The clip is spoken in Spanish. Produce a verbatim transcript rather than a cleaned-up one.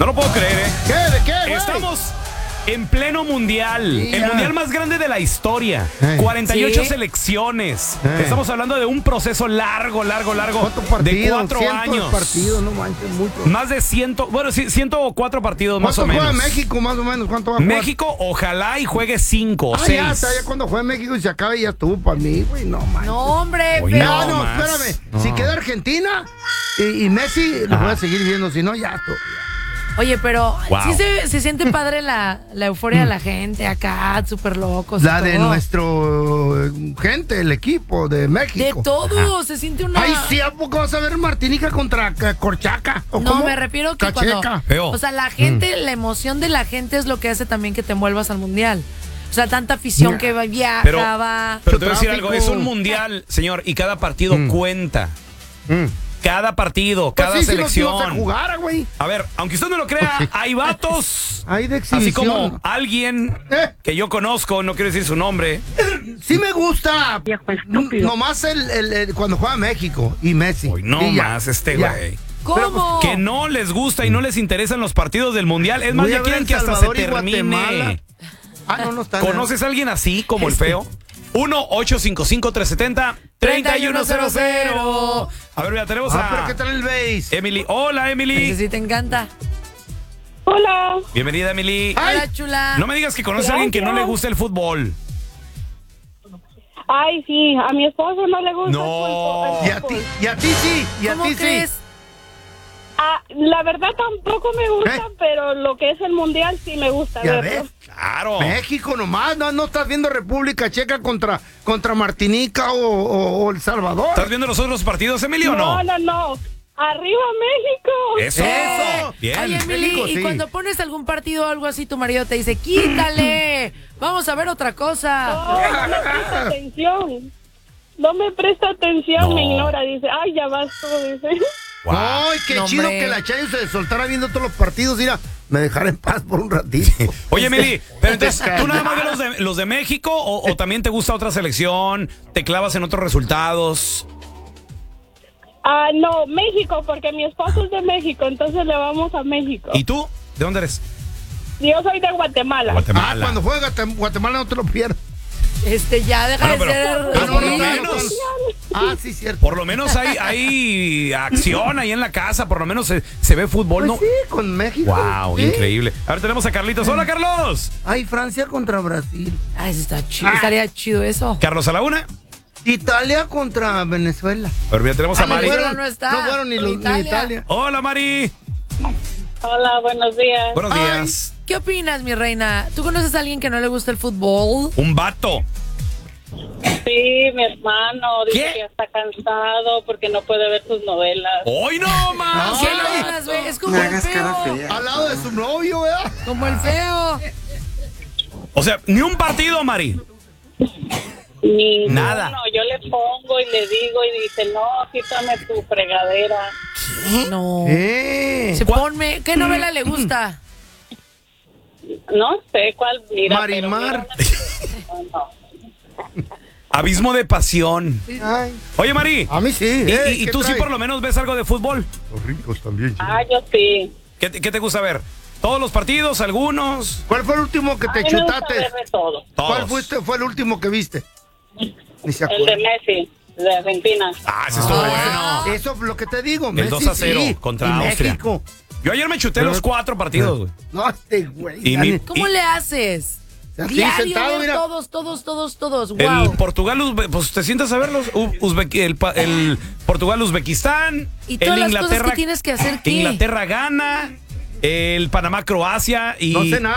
No lo puedo creer, ¿eh? ¿Qué? ¿De qué, güey? Estamos en pleno mundial. Sí, el ya. mundial más grande de la historia. Eh. cuarenta y ocho Sí. selecciones. Eh. Estamos hablando de un proceso largo, largo, largo. ¿Cuántos partidos? De cuatro Cientos años. de partidos, no manches, mucho. Más de ciento, bueno, sí, ciento cuatro partidos más o ¿Cuánto menos. juega México, más o menos? ¿Cuánto va a jugar? México, ojalá y juegue cinco o Ah, seis. ya, está, ya cuando juegue México y se acabe ya estuvo para mí, güey, no manches. No, hombre, Hoy pero... No, No, no, más. espérame. No. Si queda Argentina y, y Messi, lo Ajá. voy a seguir viendo. Si no, ya esto. Oye, pero Wow. sí se, se siente padre la, la euforia de la gente acá, súper locos. y La de todo. nuestro eh, gente, el equipo de De México. todo, se siente una... Ay, sí, ¿a poco vas a ver Martinica contra eh, Corchaca? ¿O No, cómo? me refiero que Cacheca. cuando... Feo. O sea, la gente, Mm. la emoción de la gente es lo que hace también que te envuelvas al mundial. O sea, tanta afición Ya. que va- viaja, Pero, va... pero te voy a decir tráfico. algo, es un mundial, señor, y cada partido Mm. cuenta. Mm. Cada partido, Pues cada sí, si no, selección. si no se jugara, güey. A ver, aunque usted no lo crea, hay vatos. Hay de exhibición. Así como alguien Eh. que yo conozco, no quiero decir su nombre. Sí me gusta. Viejo estúpido. Nomás el, el- el- cuando juega México y Messi. Hoy no Y ya, más este ya. güey. ¿Cómo? Que no les gusta y no les interesan los partidos del mundial. Es más, Voy a ya ver quieren El que hasta se Salvador y termine. Guatemala. Ah, no, no está. ¿Conoces a alguien así como el feo? uno ocho cinco cinco, tres siete cero, tres uno cero cero. A ver, ya tenemos Ah, pero ¿qué a tal el base? Emily. Hola, Ese Emily. sí te encanta. Hola. Bienvenida, Emily. Ay. Hola, chula. No me digas que conoces a alguien que no le Gracias. gusta el fútbol. Ay, sí, a mi esposo no le gusta No. el Y a fútbol. ti, y a ti sí, y a ¿Cómo ti crees? sí. Ah, la verdad tampoco me gusta, ¿Eh? pero lo que es el mundial sí me gusta Ya verlo. ves. Claro. México nomás, no, no estás viendo República Checa contra, contra Martinica o, o- o El Salvador. ¿Estás viendo los otros partidos, Emily, o no? No, no, no. Arriba México. Eso. Eso. Bien. Oye, Emily, México, y sí. cuando pones algún partido o algo así, tu marido te dice, quítale, vamos a ver otra cosa. No, no me presta atención. No me presta atención, No. me ignora. Dice, ay, ya vas tú, dice. Wow. Ay, qué No, chido hombre. que la Chayo se soltara viendo todos los partidos. Mira, me dejara en paz por un ratito. Oye, Emily, pero entonces, ¿tú nada más ves los de, los de México o, o también te gusta otra selección? ¿Te clavas en otros resultados? Ah, no, México, porque mi esposo es de México, entonces le vamos a México. ¿Y tú? ¿De dónde eres? Yo soy de Guatemala. Ah, Guatemala. cuando juega Guatem- Guatemala no te lo pierdas. Este, ya deja Bueno, de pero- ser... pero por lo así. menos- Ah, sí, cierto. Por lo menos hay, hay acción ahí en la casa, por lo menos se, se ve fútbol, Pues ¿no? sí, con México. Wow, Sí. increíble. Ahora tenemos a Carlitos. Hola, Carlos. Ay, Francia contra Brasil. Ay, sí está chido, estaría chido eso. Carlos a la una. Italia contra Venezuela. Pero ya tenemos a Ah, no Mari. fueron, no está. no fueron ni, Con los- ni Italia. Italia. Hola, Mari. Hola, buenos días. Buenos Ay, días. ¿qué opinas, mi reina? ¿Tú conoces a alguien que no le gusta el fútbol? Un vato. Sí, mi hermano dice ¿Qué? que ya está cansado porque no puede ver sus novelas. ¡Hoy no más! ¿Qué Ay, no las ve? Es como No el hagas cara feo. fea. Al lado de su novio, ¿verdad? Como el feo. O sea, ni un partido, Mari. Ni Nada. No, yo le pongo y le digo y dice, no, quítame tu fregadera. No. Eh. Se ponme. ¿Qué novela le gusta? No sé cuál mira. pero Marimar. mira una- no, no. Abismo de pasión. Ay, Oye, Mari. a mí sí. ¿Y, eh, y- y ¿qué tú sí trae? por lo menos ves algo de fútbol? Los ricos también. Ah, yo sí. ¿Qué te, qué te gusta ver? ¿Todos los partidos? ¿Algunos? ¿Cuál fue el último que A te mí me gusta chutaste? ver de todo. Todos. ¿Cuál fuiste, fue el último que viste? Ni se El de acuerda. Messi, de Argentina. Ah, ese estuvo Ah. bueno. Eso es lo que te digo. El Messi, dos a cero sí, contra y Austria. México. Yo ayer me chuté los cuatro partidos, güey. No, este güey. Y ya mi- ni- ¿Cómo Y- le haces? Así Diario sentado, ver mira. todos, todos, todos, todos. El Wow. Portugal, Uzbe- pues te sientas a verlos. U- Uzbek- el, pa- el Portugal, Uzbekistán. Y todas el las Inglaterra, cosas que tienes que hacer, ¿qué? Inglaterra gana. El Panamá, Croacia. Y No sé nada.